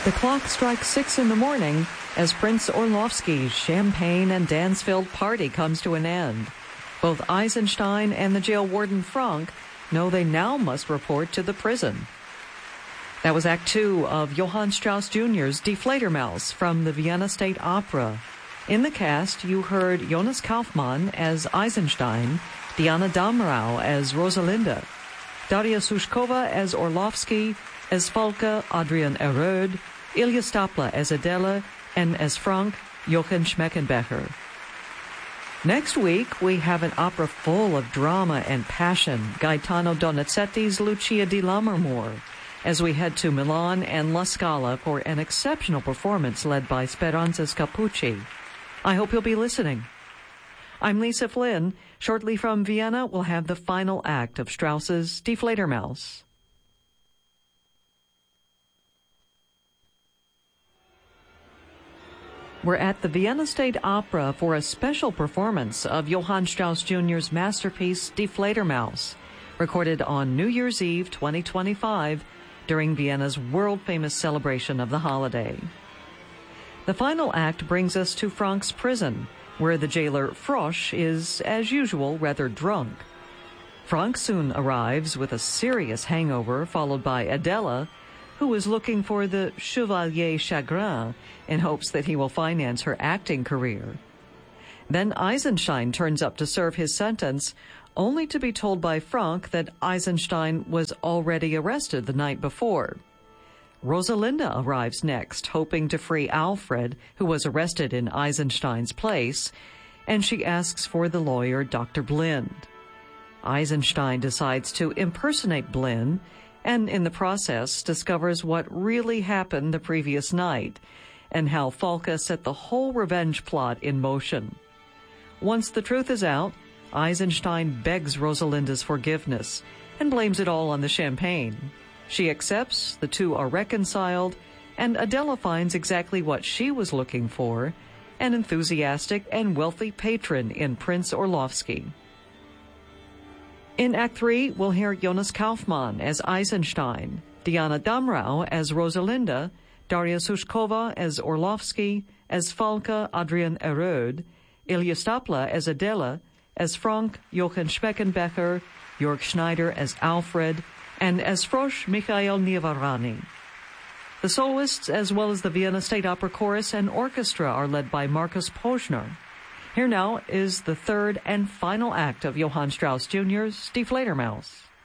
The clock strikes 6 in the morning as Prince Orlovsky's champagne and dance-filled party comes to an end. Both Eisenstein and the jail warden Frank know they now must report to the prison. That was Act 2 of Johann Strauss Jr.'s Die Fledermaus from the Vienna State Opera. In the cast, you heard Jonas Kaufmann as Eisenstein, Diana Damrau as Rosalinda, Daria Sushkova as Orlovsky, as Falke, Adrian Eröd, Ilya Stapla as Adela, and as Frank, Jochen Schmeckenbecher. Next week, we have an opera full of drama and passion, Gaetano Donizetti's Lucia di Lammermoor, as we head to Milan and La Scala for an exceptional performance led by Speranza Scapucci. I hope you'll be listening. I'm Lisa Flynn. Shortly from Vienna, we'll have the final act of Strauss's Die Fledermaus. We're at the Vienna State Opera for a special performance of Johann Strauss Jr.'s masterpiece Die Fledermaus, recorded on New Year's Eve 2025 during Vienna's world-famous celebration of the holiday. The final act brings us to Frank's prison, where the jailer Frosch is, as usual, rather drunk. Frank soon arrives with a serious hangover, followed by Adela, who is looking for the Chevalier Chagrin in hopes that he will finance her acting career. Then Eisenstein turns up to serve his sentence, only to be told by Frank that Eisenstein was already arrested the night before. Rosalinda arrives next, hoping to free Alfred, who was arrested in Eisenstein's place, and she asks for the lawyer Dr. Blind. Eisenstein decides to impersonate Blind, and in the process discovers what really happened the previous night, and how Falke set the whole revenge plot in motion. Once the truth is out, Eisenstein begs Rosalinda's forgiveness and blames it all on the champagne. She accepts, the two are reconciled, and Adela finds exactly what she was looking for, an enthusiastic and wealthy patron in Prince Orlovsky. In Act 3, we'll hear Jonas Kaufmann as Eisenstein, Diana Damrau as Rosalinda, Daria Sushkova as Orlovsky, as Falke Adrian Eröd, Ilya Stapla as Adela, as Frank Jochen Schmeckenbecher, Jörg Schneider as Alfred, and as Frosch Mikhail Niavarani. The soloists, as well as the Vienna State Opera Chorus and Orchestra, are led by Markus Posner. Here now is the third and final act of Johann Strauss Jr.'s Die Fledermaus.